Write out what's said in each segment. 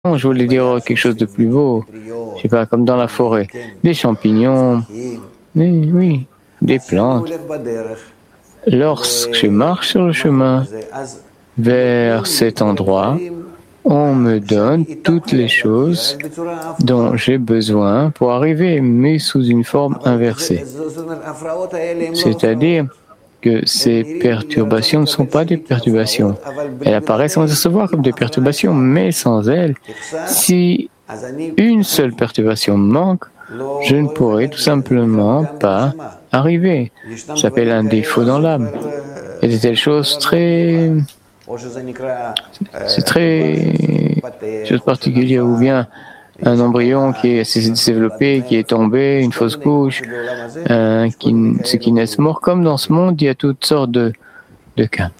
je voulais dire quelque chose de plus beau. Je sais pas, comme dans la forêt. Des champignons, oui, des plantes. Lorsque je marche sur le chemin vers cet endroit, on me donne toutes les choses dont j'ai besoin pour arriver, mais sous une forme inversée. C'est-à-dire que ces perturbations ne sont pas des perturbations. Elles apparaissent sans se voir comme des perturbations, mais sans elles, si une seule perturbation manque, je ne pourrai tout simplement pas arriver. Ça s'appelle un défaut dans l'âme. Et de telles choses c'est très chose particulière, ou bien un embryon qui s'est développé, qui est tombé, une fausse couche, ce qui naissent morts. Comme dans ce monde, il y a toutes sortes de cas.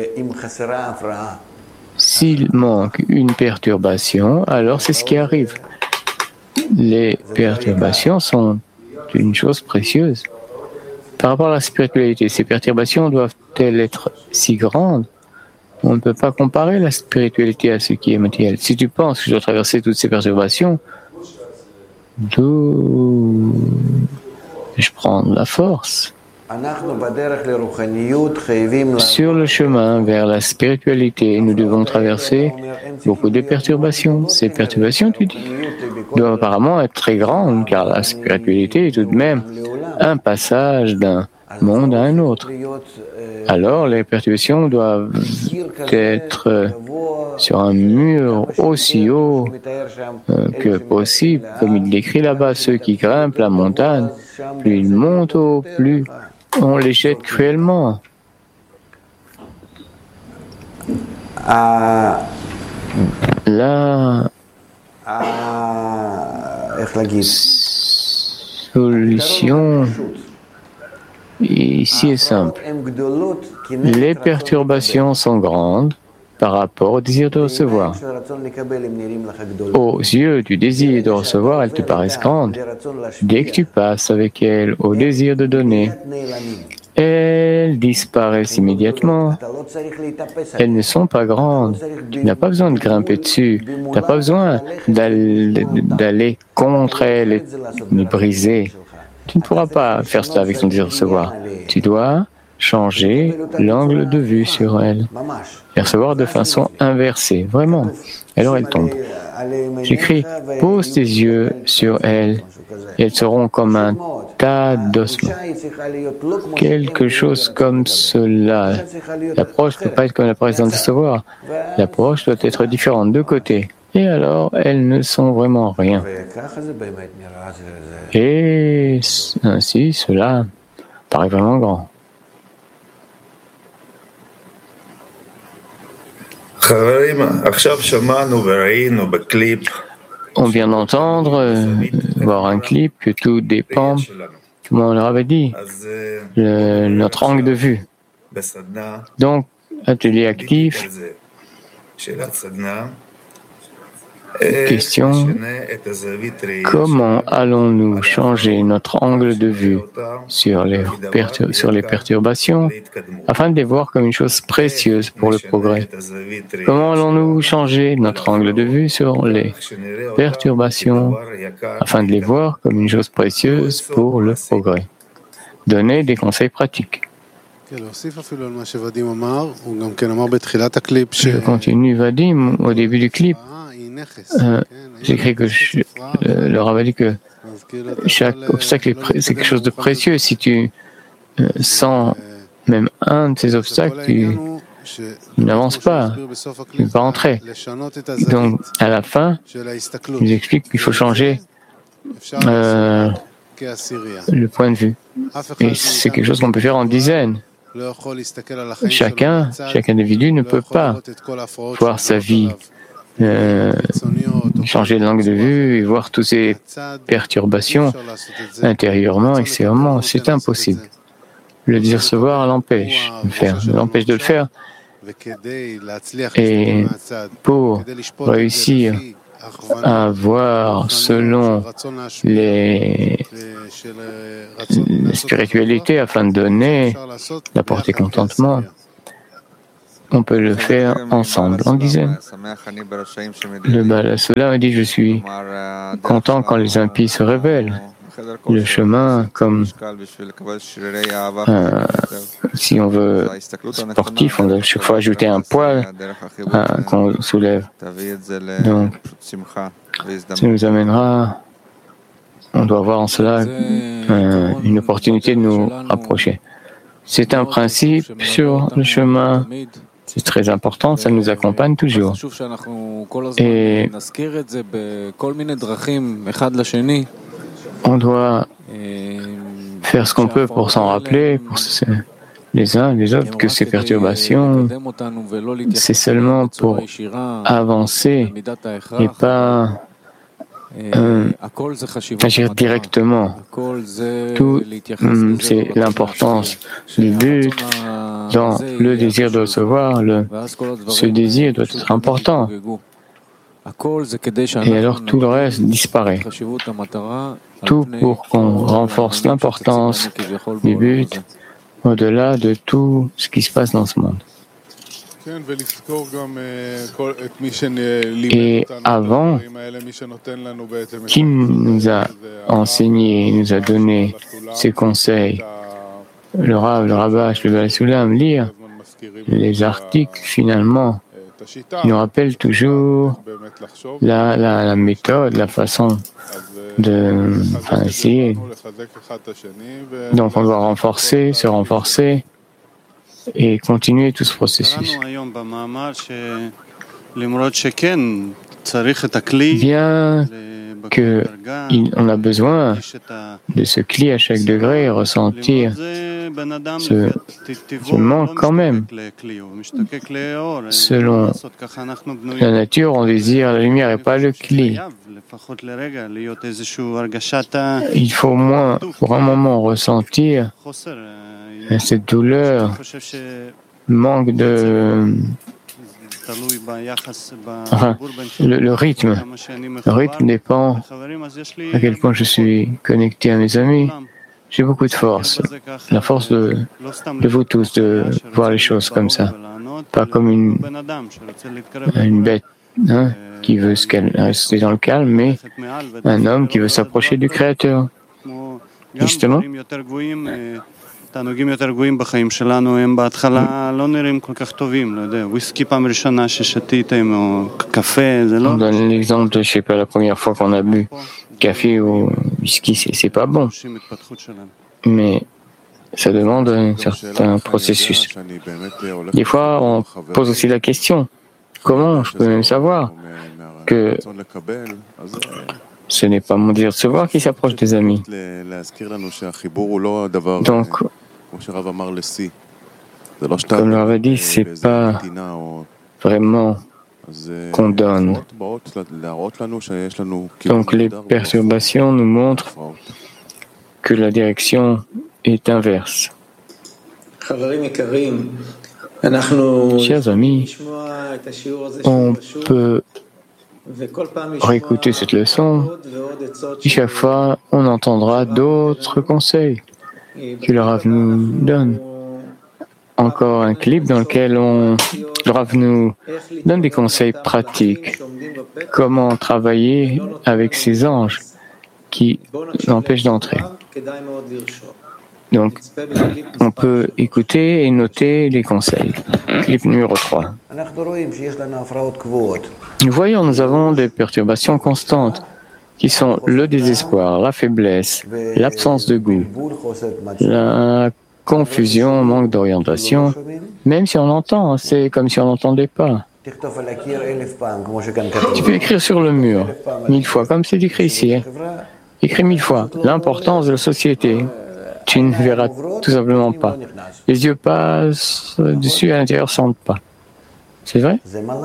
S'il manque une perturbation, alors c'est ce qui arrive. Les perturbations sont une chose précieuse. Par rapport à la spiritualité, ces perturbations doivent-elles être si grandes? On ne peut pas comparer la spiritualité à ce qui est matériel. Si tu penses que je dois traverser toutes ces perturbations, d'où je prends de la force? Sur le chemin vers la spiritualité, nous devons traverser beaucoup de perturbations. Ces perturbations, tu dis, doivent apparemment être très grandes, car la spiritualité est tout de même un passage d'un monde à un autre. Alors, les perturbations doivent être sur un mur aussi haut que possible, comme il décrit là-bas, ceux qui grimpent la montagne, plus ils montent haut, plus on les jette cruellement. La solution ici est simple. Les perturbations sont grandes par rapport au désir de recevoir. Aux yeux du désir de recevoir, elles te paraissent grandes. Dès que tu passes avec elles au désir de donner, elles disparaissent immédiatement. Elles ne sont pas grandes. Tu n'as pas besoin de grimper dessus. Tu n'as pas besoin d'aller contre elles et les briser. Tu ne pourras pas faire cela avec ton désir de recevoir. Tu dois changer l'angle de vue sur elles et recevoir de façon inversée, vraiment. Alors elles tombent. J'écris, pose tes yeux sur elles et elles seront comme un tas d'ossements. Quelque chose comme cela. L'approche ne peut pas être comme l'approche de recevoir. L'approche doit être différente de côté. Et alors, elles ne sont vraiment rien. Et ainsi, cela paraît vraiment grand. On vient d'entendre, voir un clip, que tout dépend, comme on leur avait dit, notre angle de vue. Donc, atelier actif. Question, comment allons-nous changer notre angle de vue sur les perturbations afin de les voir comme une chose précieuse pour le progrès? Comment allons-nous changer notre angle de vue sur les perturbations afin de les voir comme une chose précieuse pour le progrès? Donnez des conseils pratiques. Je continue, Vadim, au début du clip. J'écris que le Rav a dit que chaque obstacle c'est quelque chose de précieux. Si tu sens même un de ces obstacles, tu n'avances pas, tu ne peux pas entrer. Donc, à la fin, ils expliquent qu'il faut changer le point de vue. Et c'est quelque chose qu'on peut faire en dizaines. Chaque individu ne peut pas voir sa vie, changer de langue de vue et voir toutes ces perturbations intérieurement, extérieurement. C'est impossible. Le désir se voir l'empêche de le faire. Et pour réussir à voir selon les spiritualités afin de donner, d'apporter contentement, on peut le faire ensemble. On disait, le Baal HaSulam a dit, je suis content quand les impies se révèlent. Le chemin, comme si on veut sportif, on doit chaque fois ajouter un poids qu'on soulève. Donc, ça nous amènera, on doit voir en cela une opportunité de nous rapprocher. C'est un principe sur le chemin, c'est très important, ça nous accompagne toujours. Et on doit faire ce qu'on peut pour s'en rappeler, pour les uns les autres, que ces perturbations, c'est seulement pour avancer et pas agir directement. Tout, c'est l'importance du but dans le désir de recevoir. Ce désir doit être important. Et alors tout le reste disparaît. Tout pour qu'on renforce l'importance du but au-delà de tout ce qui se passe dans ce monde. Et avant, qui nous a enseigné, nous a donné ces conseils, le Rav, le Rabash, le Baal HaSulam, lire les articles finalement, qui nous rappellent toujours la méthode, la façon de essayer. Donc on doit renforcer, se renforcer et continuer tout ce processus. Bien qu'on a besoin de ce cli à chaque degré et ressentir ce manque quand même. Selon la nature, on désire la lumière et pas le cli. Il faut au moins, pour un moment, ressentir cette douleur, manque de... Enfin, le rythme. Le rythme dépend à quel point je suis connecté à mes amis. J'ai beaucoup de force. La force de vous tous, de voir les choses comme ça. Pas comme une bête qui veut rester dans le calme, mais un homme qui veut s'approcher du Créateur. Justement. Dans l'exemple de, je sais pas, la première fois qu'on a bu café ou whisky, c'est pas bon. Mais ça demande un certain processus. Des fois, on pose aussi la question, comment je peux même savoir que ce n'est pas mon désir de se voir qui s'approche des amis. Donc, comme le Rav a dit, c'est pas vraiment qu'on donne. Donc les perturbations nous montrent que la direction est inverse. Chers amis, on peut réécouter cette leçon et chaque fois on entendra d'autres conseils que le Rav nous donne. Encore un clip dans lequel le Rav nous donne des conseils pratiques. Comment travailler avec ces anges qui l'empêchent d'entrer. Donc, on peut écouter et noter les conseils. Clip numéro 3. Nous voyons, nous avons des perturbations constantes qui sont le désespoir, la faiblesse, l'absence de goût, la confusion, manque d'orientation. Même si on entend, c'est comme si on n'entendait pas. Tu peux écrire sur le mur 1000 fois, comme c'est écrit ici. Écris 1000 fois l'importance de la société. Tu ne verras tout simplement pas. Les yeux passent dessus, à l'intérieur, sentent pas. C'est vrai?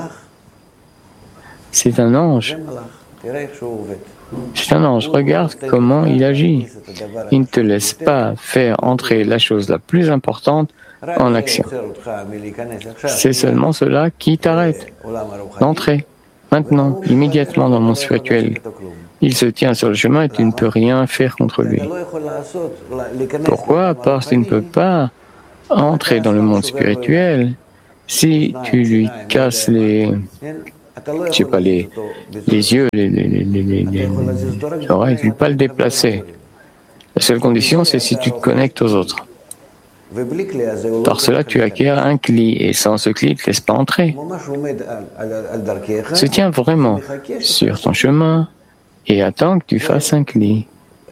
C'est un ange. C'est un ange. Regarde comment il agit. Il ne te laisse pas faire entrer la chose la plus importante en action. C'est seulement cela qui t'arrête d'entrer. Maintenant, immédiatement dans le monde spirituel. Il se tient sur le chemin et tu ne peux rien faire contre lui. Pourquoi? Parce que tu ne peux pas entrer dans le monde spirituel Si tu lui casses je sais pas, les yeux, les oreilles, tu ne peux pas le déplacer. La seule condition, c'est si tu te connectes aux autres. Par cela, tu acquiers un cli, et sans ce cli, il ne te laisse pas entrer. Se tient vraiment sur ton chemin et attend que tu fasses un cli.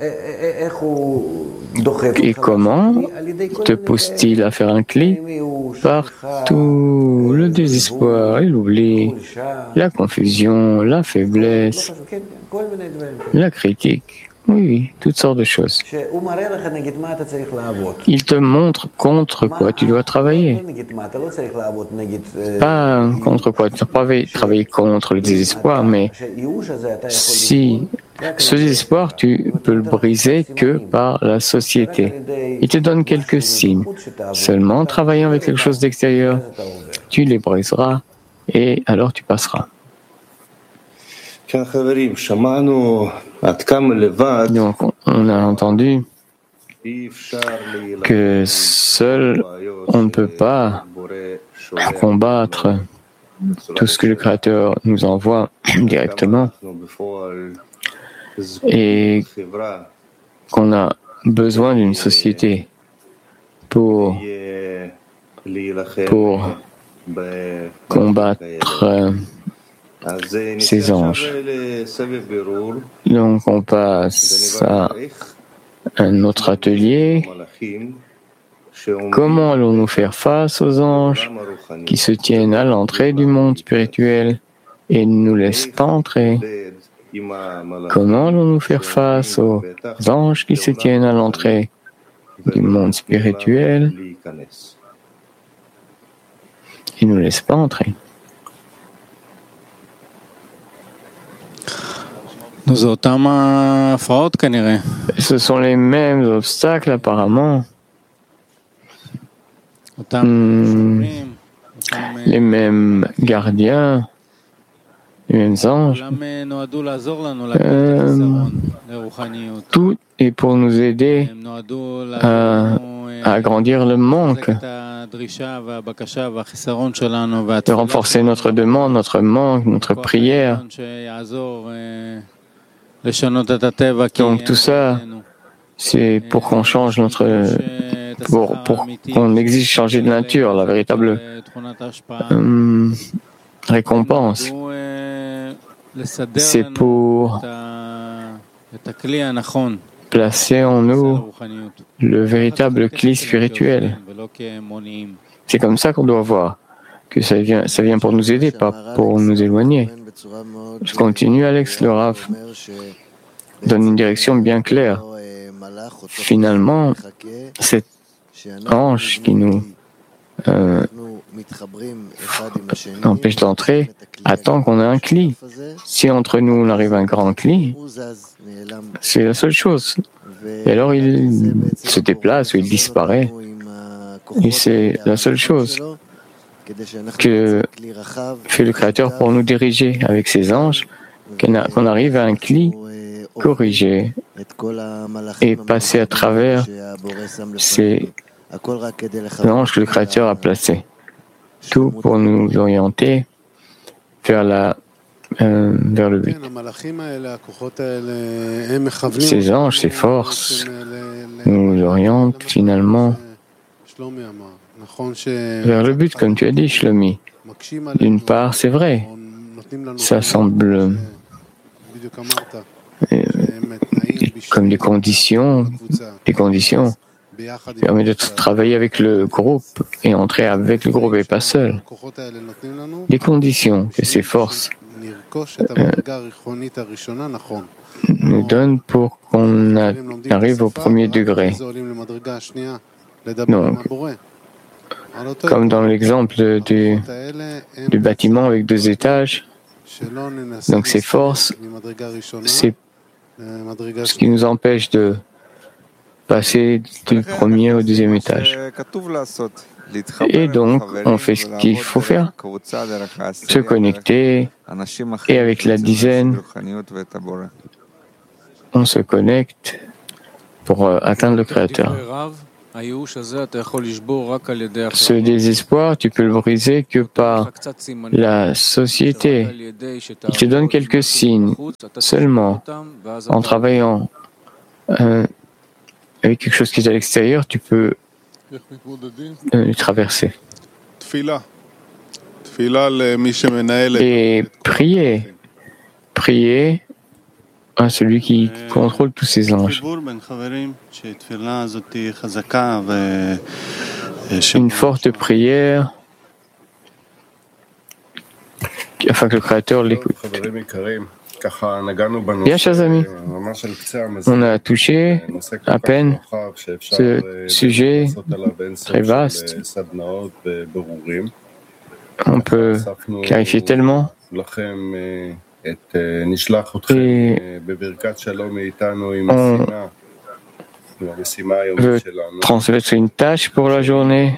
Et comment te pousse-t-il à faire un cli? Par tout le désespoir et l'oubli, la confusion, la faiblesse, la critique. Oui, toutes sortes de choses. Il te montre contre quoi tu dois travailler. Pas contre quoi tu dois travailler contre le désespoir, mais si ce désespoir, tu peux le briser que par la société. Il te donne quelques signes. Seulement en travaillant avec quelque chose d'extérieur, tu les briseras et alors tu passeras. Donc, on a entendu que seul on ne peut pas combattre tout ce que le Créateur nous envoie directement et qu'on a besoin d'une société pour combattre ces anges. Donc on passe à un autre atelier. Comment allons-nous faire face aux anges qui se tiennent à l'entrée du monde spirituel et ne nous laissent pas entrer? Comment allons-nous faire face aux anges qui se tiennent à l'entrée du monde spirituel et ne nous laissent pas entrer? Ce sont les mêmes obstacles apparemment. Les mêmes gardiens, les mêmes anges. Tout est pour nous aider à agrandir le manque, de renforcer notre demande, notre manque, notre prière. Donc tout ça, c'est pour qu'on change pour qu'on exige changer de nature, la véritable récompense. C'est pour placer en nous le véritable cli spirituel. C'est comme ça qu'on doit voir que ça vient pour nous aider, pas pour nous éloigner. Je continue, Alex. Le Rav donne une direction bien claire. Finalement, cet ange qui nous empêche d'entrer attend qu'on ait un cli. Si entre nous on arrive à un grand cli, c'est la seule chose. Et alors il se déplace ou il disparaît. Et c'est la seule chose que fait le Créateur pour nous diriger avec ses anges, qu'on arrive à un cli corrigé et passer à travers ces anges que le Créateur a placés. Tout pour nous orienter vers le but. Ces anges, ces forces nous orientent finalement vers le but, comme tu as dit, Shlomi. D'une part, c'est vrai, ça semble comme des conditions qui permettent de travailler avec le groupe et entrer avec le groupe et pas seul. Des conditions que ces forces nous donnent pour qu'on arrive au premier degré. Donc, comme dans l'exemple du bâtiment avec 2 étages, donc ces forces, c'est ce qui nous empêche de passer du premier au 2e étage. Et donc, on fait ce qu'il faut faire, se connecter, et avec la dizaine, on se connecte pour atteindre le Créateur. Ce désespoir, tu peux le briser que par la société. Il te donne quelques signes seulement. En travaillant avec quelque chose qui est à l'extérieur, tu peux les traverser. Et prier à celui qui contrôle tous ces anges. Une forte prière afin que le Créateur l'écoute. Bien, chers amis, on a touché à peine ce sujet très vaste. On peut clarifier tellement. Et on veut transmettre une tâche pour la journée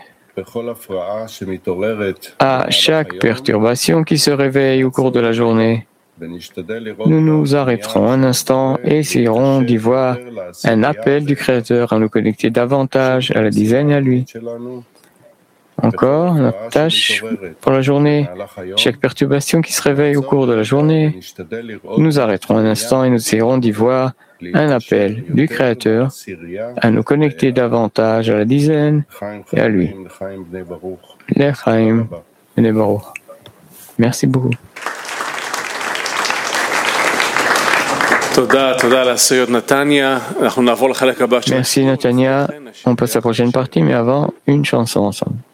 à chaque perturbation qui se réveille au cours de la journée. Nous nous arrêterons un instant et essayerons d'y voir un appel du Créateur à nous connecter davantage à la dizaine et à lui. Encore, notre tâche pour la journée, chaque perturbation qui se réveille au cours de la journée, nous arrêterons un instant et nous essayerons d'y voir un appel du Créateur à nous connecter davantage à la dizaine et à lui. L'Echaim Bnei Baruch. Merci beaucoup. Merci Natania. On passe à la prochaine partie, mais avant, une chanson ensemble.